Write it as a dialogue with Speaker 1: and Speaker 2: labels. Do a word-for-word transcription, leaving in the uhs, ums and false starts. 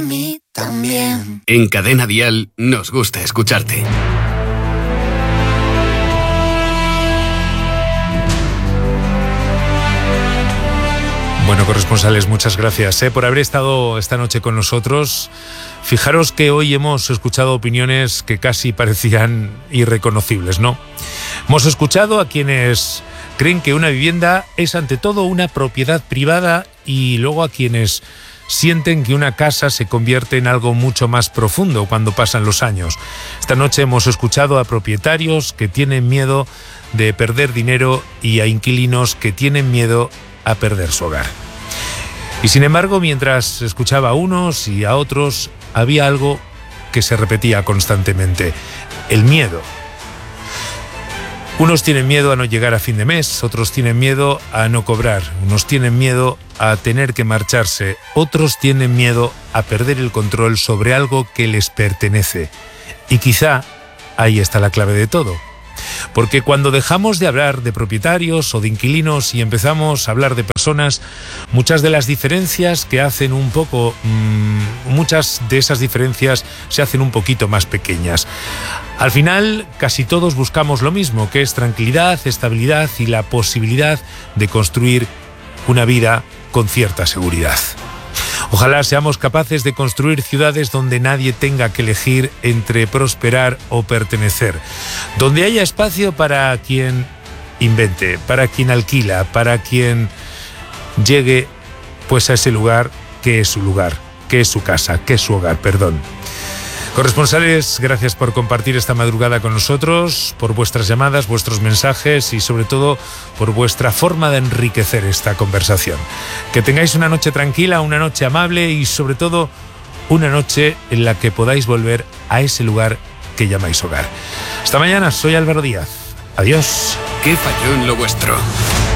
Speaker 1: mí también.
Speaker 2: En Cadena Dial nos gusta escucharte.
Speaker 3: Bueno, corresponsales, muchas gracias ¿eh? por haber estado esta noche con nosotros. Fijaros que hoy hemos escuchado opiniones que casi parecían irreconocibles, ¿no? Hemos escuchado a quienes creen que una vivienda es ante todo una propiedad privada y luego a quienes sienten que una casa se convierte en algo mucho más profundo cuando pasan los años. Esta noche hemos escuchado a propietarios que tienen miedo de perder dinero y a inquilinos que tienen miedo a perder su hogar. Y sin embargo, mientras escuchaba a unos y a otros, había algo que se repetía constantemente: el miedo. Unos tienen miedo a no llegar a fin de mes, otros tienen miedo a no cobrar, unos tienen miedo a tener que marcharse, otros tienen miedo a perder el control sobre algo que les pertenece. Y quizá ahí está la clave de todo. Porque cuando dejamos de hablar de propietarios o de inquilinos y empezamos a hablar de personas, muchas de las diferencias que hacen un poco, mmm, muchas de esas diferencias se hacen un poquito más pequeñas. Al final, casi todos buscamos lo mismo, que es tranquilidad, estabilidad y la posibilidad de construir una vida con cierta seguridad. Ojalá seamos capaces de construir ciudades donde nadie tenga que elegir entre prosperar o pertenecer, donde haya espacio para quien invente, para quien alquila, para quien llegue pues a ese lugar que es su lugar, que es su casa, que es su hogar, perdón. Corresponsales, gracias por compartir esta madrugada con nosotros, por vuestras llamadas, vuestros mensajes y sobre todo por vuestra forma de enriquecer esta conversación. Que tengáis una noche tranquila, una noche amable y sobre todo una noche en la que podáis volver a ese lugar que llamáis hogar. Hasta mañana, soy Álvaro Díaz. Adiós.
Speaker 2: ¿Qué falló en lo vuestro?